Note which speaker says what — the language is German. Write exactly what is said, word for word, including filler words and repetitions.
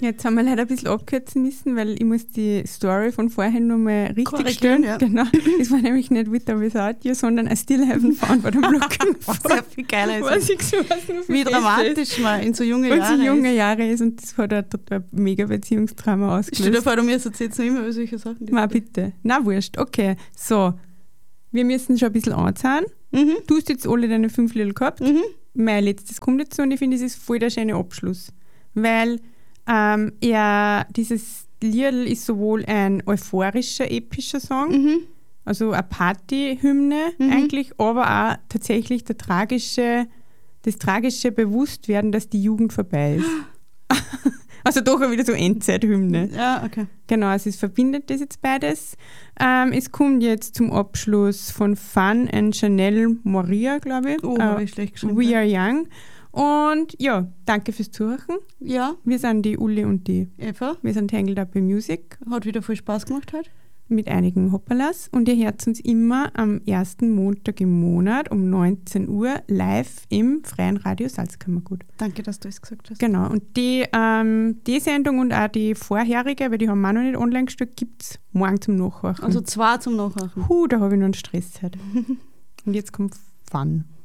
Speaker 1: Jetzt haben wir leider ein bisschen abkürzen müssen, weil ich muss die Story von vorhin nochmal richtig stellen.
Speaker 2: Ja.
Speaker 1: Genau. Es war nämlich nicht With or Without You, sondern I Still Haven't Found What I'm Looking For.
Speaker 2: Was sehr viel geiler ist.
Speaker 1: Was ich so was nur
Speaker 2: Wie dramatisch man in so junge
Speaker 1: Und
Speaker 2: Jahre
Speaker 1: so junge
Speaker 2: ist.
Speaker 1: Jahre ist und das hat ein total mega Beziehungstrauma
Speaker 2: Stell dir
Speaker 1: ausgelöst.
Speaker 2: vor, du mir erzählst noch immer über solche Sachen.
Speaker 1: Na bitte. Na wurscht. Okay, so. Wir müssen schon ein bisschen anzahlen.
Speaker 2: Mhm.
Speaker 1: Du hast jetzt alle deine fünf Lieder gehabt.
Speaker 2: Mhm.
Speaker 1: Mein letztes kommt dazu und ich finde, das ist voll der schöne Abschluss. Weil ähm, ja, dieses Lied ist sowohl ein euphorischer, epischer Song,
Speaker 2: Mhm.
Speaker 1: also eine Partyhymne
Speaker 2: Mhm.
Speaker 1: eigentlich, aber auch tatsächlich der tragische, das tragische Bewusstwerden, dass die Jugend vorbei ist. Also doch auch wieder so Endzeithymne.
Speaker 2: Ja, okay.
Speaker 1: Genau, also es verbindet das jetzt beides. Ähm, es kommt jetzt zum Abschluss von Fun and Chanel Moria, glaube ich.
Speaker 2: Oh,
Speaker 1: Äh,
Speaker 2: habe ich schlecht geschrieben.
Speaker 1: We Are Young. Und ja, danke fürs Zuhören.
Speaker 2: Ja,
Speaker 1: Wir sind die Uli und die.
Speaker 2: Eva,
Speaker 1: Wir sind Tangled Up in Music
Speaker 2: hat wieder viel Spaß gemacht heute.
Speaker 1: mit einigen Hoppalas. Und ihr hört uns immer am ersten Montag im Monat um neunzehn Uhr live im Freien Radio Salzkammergut.
Speaker 2: Danke, dass du es gesagt hast.
Speaker 1: Genau. Und die, ähm, die Sendung und auch die vorherige, weil die haben wir noch nicht online gestellt, gibt es morgen zum Nachhören.
Speaker 2: Also zwei zum Nachhören.
Speaker 1: Puh, da habe ich noch einen Stress heute. Und jetzt kommt Fun.